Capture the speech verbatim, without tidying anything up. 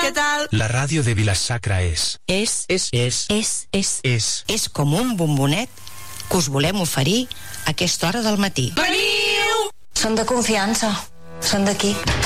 Què tal? La ràdio de Vila-sacra és... És, És, és, és, és, és... és com un bombonet que us volem oferir a aquesta hora del matí. Veniu! Són de confiança. Són d'aquí.